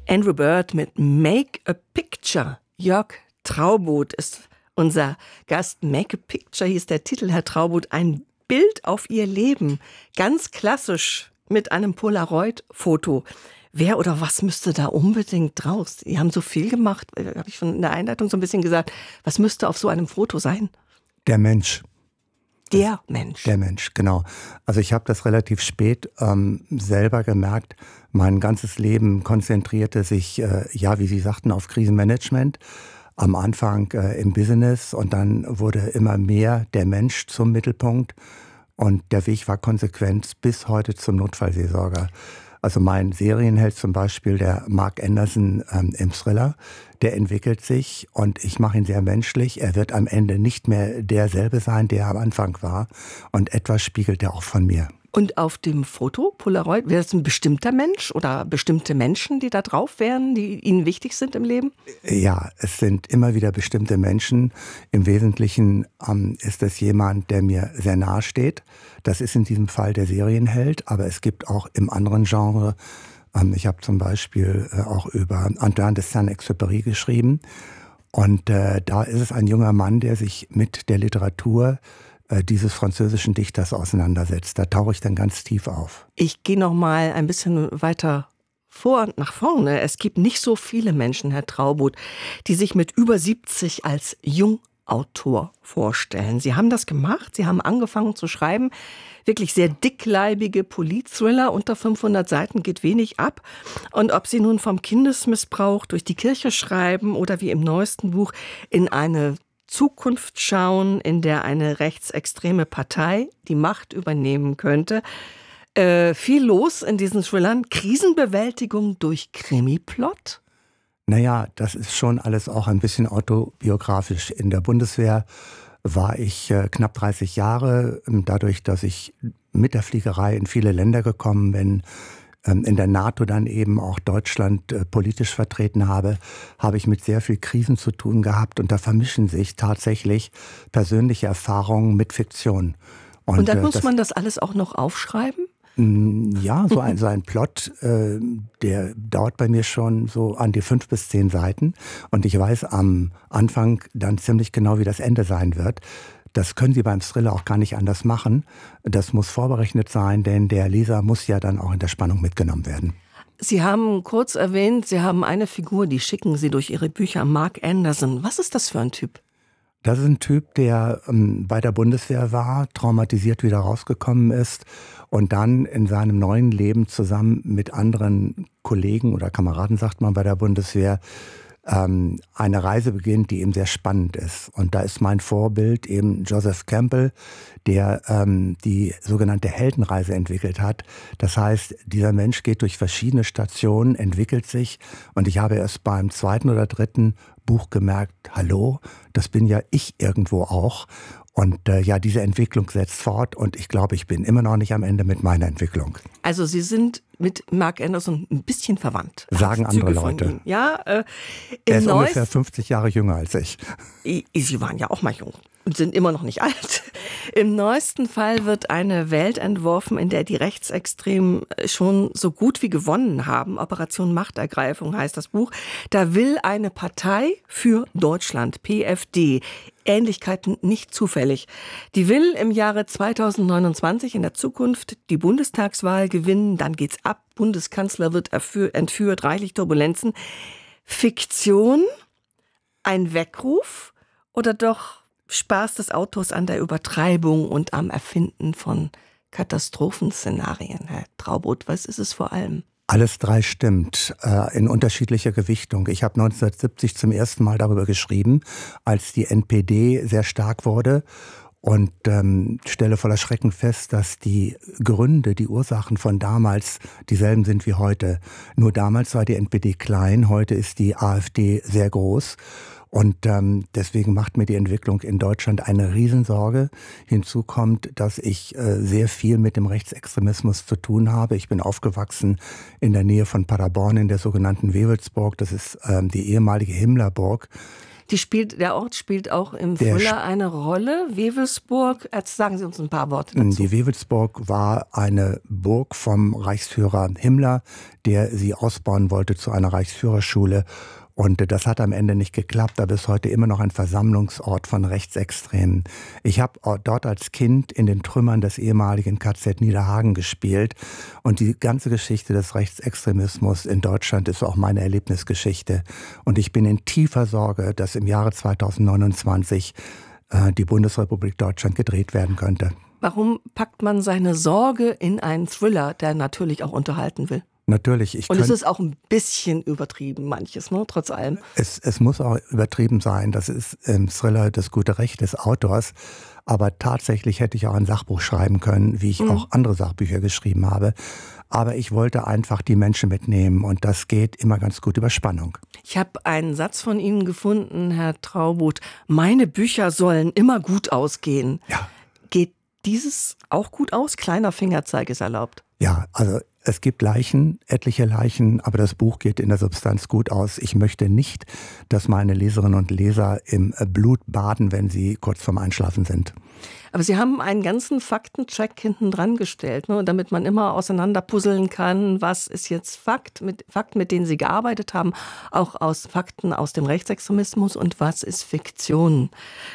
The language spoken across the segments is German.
Andrew Bird mit Make a Picture. Jörg Traubot ist unser Gast. Make a Picture hieß der Titel, Herr Traubot. Ein Bild auf Ihr Leben. Ganz klassisch mit einem Polaroid-Foto. Wer oder was müsste da unbedingt draus? Sie haben so viel gemacht, habe ich schon in der Einleitung so ein bisschen gesagt. Was müsste auf so einem Foto sein? Der Mensch. Der Mensch. Der Mensch, genau. Also ich habe das relativ spät selber gemerkt. Mein ganzes Leben konzentrierte sich, wie Sie sagten, auf Krisenmanagement. Am Anfang im Business und dann wurde immer mehr der Mensch zum Mittelpunkt. Und der Weg war konsequent bis heute zum Notfallseelsorger. Also mein Serienheld zum Beispiel, der Mark Anderson im Thriller, der entwickelt sich und ich mache ihn sehr menschlich. Er wird am Ende nicht mehr derselbe sein, der er am Anfang war. Und etwas spiegelt er auch von mir. Und auf dem Foto, Polaroid, wäre das ein bestimmter Mensch oder bestimmte Menschen, die da drauf wären, die Ihnen wichtig sind im Leben? Ja, es sind immer wieder bestimmte Menschen. Im Wesentlichen ist es jemand, der mir sehr nahe steht. Das ist in diesem Fall der Serienheld, aber es gibt auch im anderen Genre, ich habe zum Beispiel auch über Antoine de Saint-Exupéry geschrieben. Und da ist es ein junger Mann, der sich mit der Literatur dieses französischen Dichters auseinandersetzt. Da tauche ich dann ganz tief auf. Ich gehe noch mal ein bisschen weiter nach vorne. Es gibt nicht so viele Menschen, Herr Traubot, die sich mit über 70 als Jungautor vorstellen. Sie haben das gemacht, Sie haben angefangen zu schreiben. Wirklich sehr dickleibige Politthriller, unter 500 Seiten geht wenig ab. Und ob Sie nun vom Kindesmissbrauch durch die Kirche schreiben oder wie im neuesten Buch in eine Zukunft schauen, in der eine rechtsextreme Partei die Macht übernehmen könnte. Viel los in diesen Thrillern. Krisenbewältigung durch Krimiplot? Naja, das ist schon alles auch ein bisschen autobiografisch. In der Bundeswehr war ich knapp 30 Jahre. Dadurch, dass ich mit der Fliegerei in viele Länder gekommen bin, in der NATO dann eben auch Deutschland politisch vertreten habe ich mit sehr viel Krisen zu tun gehabt. Und da vermischen sich tatsächlich persönliche Erfahrungen mit Fiktion. Und dann muss man das alles auch noch aufschreiben? Ja, so ein Plot, der dauert bei mir schon so an die 5 bis 10 Seiten. Und ich weiß am Anfang dann ziemlich genau, wie das Ende sein wird. Das können Sie beim Thriller auch gar nicht anders machen. Das muss vorberechnet sein, denn der Leser muss ja dann auch in der Spannung mitgenommen werden. Sie haben kurz erwähnt, Sie haben eine Figur, die schicken Sie durch Ihre Bücher, Mark Anderson. Was ist das für ein Typ? Das ist ein Typ, der bei der Bundeswehr war, traumatisiert wieder rausgekommen ist und dann in seinem neuen Leben zusammen mit anderen Kollegen oder Kameraden, sagt man bei der Bundeswehr, eine Reise beginnt, die eben sehr spannend ist. Und da ist mein Vorbild eben Joseph Campbell, der die sogenannte Heldenreise entwickelt hat. Das heißt, dieser Mensch geht durch verschiedene Stationen, entwickelt sich. Und ich habe erst beim 2. oder 3. Buch gemerkt, hallo, das bin ja ich irgendwo auch. Und diese Entwicklung setzt fort und ich glaube, ich bin immer noch nicht am Ende mit meiner Entwicklung. Also Sie sind mit Mark Anderson ein bisschen verwandt. Sagen andere Leute. Ja, er ist ungefähr 50 Jahre jünger als ich. Sie waren ja auch mal jung und sind immer noch nicht alt. Im neuesten Fall wird eine Welt entworfen, in der die Rechtsextremen schon so gut wie gewonnen haben. Operation Machtergreifung heißt das Buch. Da will eine Partei für Deutschland, PfD, Ähnlichkeiten nicht zufällig. Die will im Jahre 2029 in der Zukunft die Bundestagswahl gewinnen. Dann geht's ab. Bundeskanzler wird entführt, reichlich Turbulenzen. Fiktion? Ein Weckruf? Oder doch Spaß des Autors an der Übertreibung und am Erfinden von Katastrophenszenarien, Herr Traubot? Was ist es vor allem? Alles 3 stimmt, in unterschiedlicher Gewichtung. Ich habe 1970 zum ersten Mal darüber geschrieben, als die NPD sehr stark wurde und stelle voller Schrecken fest, dass die Gründe, die Ursachen von damals dieselben sind wie heute. Nur damals war die NPD klein, heute ist die AfD sehr groß. Und deswegen macht mir die Entwicklung in Deutschland eine Riesensorge. Hinzu kommt, dass ich sehr viel mit dem Rechtsextremismus zu tun habe. Ich bin aufgewachsen in der Nähe von Paderborn in der sogenannten Wewelsburg. Das ist die ehemalige Himmlerburg. Der Ort spielt auch im Thriller eine Rolle. Wewelsburg, jetzt sagen Sie uns ein paar Worte dazu. Die Wewelsburg war eine Burg vom Reichsführer Himmler, der sie ausbauen wollte zu einer Reichsführerschule. Und das hat am Ende nicht geklappt, aber ist heute immer noch ein Versammlungsort von Rechtsextremen. Ich habe dort als Kind in den Trümmern des ehemaligen KZ Niederhagen gespielt. Und die ganze Geschichte des Rechtsextremismus in Deutschland ist auch meine Erlebnisgeschichte. Und ich bin in tiefer Sorge, dass im Jahre 2029 die Bundesrepublik Deutschland gedreht werden könnte. Warum packt man seine Sorge in einen Thriller, der natürlich auch unterhalten will? Natürlich. Und es ist auch ein bisschen übertrieben, manches, ne, trotz allem. Es muss auch übertrieben sein. Das ist im Thriller das gute Recht des Autors. Aber tatsächlich hätte ich auch ein Sachbuch schreiben können, wie ich auch andere Sachbücher geschrieben habe. Aber ich wollte einfach die Menschen mitnehmen und das geht immer ganz gut über Spannung. Ich habe einen Satz von Ihnen gefunden, Herr Traubuth. Meine Bücher sollen immer gut ausgehen. Ja. Geht dieses auch gut aus? Kleiner Fingerzeig ist erlaubt. Ja, also es gibt Leichen, etliche Leichen, aber das Buch geht in der Substanz gut aus. Ich möchte nicht, dass meine Leserinnen und Leser im Blut baden, wenn sie kurz vorm Einschlafen sind. Aber Sie haben einen ganzen Faktencheck hinten dran gestellt, ne, damit man immer auseinanderpuzzeln kann, was ist jetzt Fakten, mit denen Sie gearbeitet haben, auch aus Fakten aus dem Rechtsextremismus und was ist Fiktion.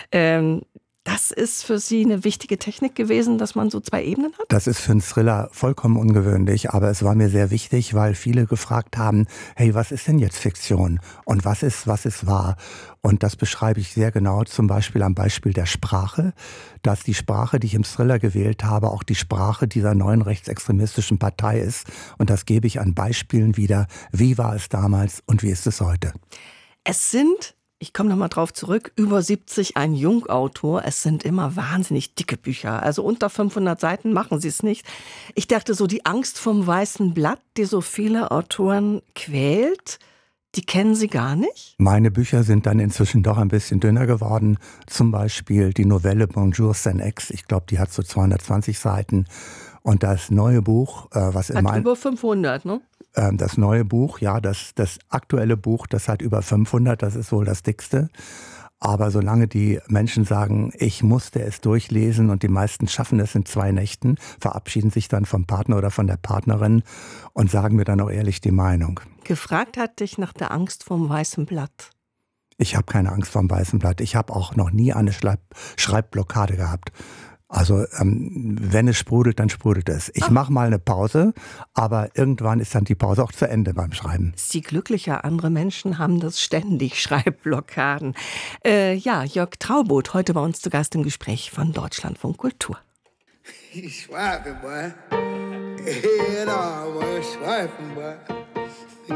Das ist für Sie eine wichtige Technik gewesen, dass man so zwei Ebenen hat? Das ist für einen Thriller vollkommen ungewöhnlich, aber es war mir sehr wichtig, weil viele gefragt haben, hey, was ist denn jetzt Fiktion und was ist wahr? Und das beschreibe ich sehr genau, zum Beispiel am Beispiel der Sprache, dass die Sprache, die ich im Thriller gewählt habe, auch die Sprache dieser neuen rechtsextremistischen Partei ist. Und das gebe ich an Beispielen wieder. Wie war es damals und wie ist es heute? Es sind, ich komme nochmal drauf zurück, über 70 ein Jungautor. Es sind immer wahnsinnig dicke Bücher. Also unter 500 Seiten machen Sie es nicht. Ich dachte so, die Angst vom weißen Blatt, die so viele Autoren quält, die kennen Sie gar nicht? Meine Bücher sind dann inzwischen doch ein bisschen dünner geworden. Zum Beispiel die Novelle Bonjour Saint Ex. Ich glaube, die hat so 220 Seiten. Und das neue Buch, was in Hat über 500, ne? Das neue Buch, ja, das aktuelle Buch, das hat über 500, das ist wohl das dickste. Aber solange die Menschen sagen, ich musste es durchlesen und die meisten schaffen es in 2 Nächten, verabschieden sich dann vom Partner oder von der Partnerin und sagen mir dann auch ehrlich die Meinung. Gefragt hat dich nach der Angst vom weißen Blatt. Ich habe keine Angst vor dem weißen Blatt. Ich habe auch noch nie eine Schreibblockade gehabt. Also wenn es sprudelt, dann sprudelt es. Ich mache mal eine Pause, aber irgendwann ist dann die Pause auch zu Ende beim Schreiben. Sie glücklicher, andere Menschen haben das ständig, Schreibblockaden. Ja, Jörg Traubuth, heute bei uns zu Gast im Gespräch von Deutschlandfunk Kultur. He's swiping, boy. Head on, boy, swiping, boy.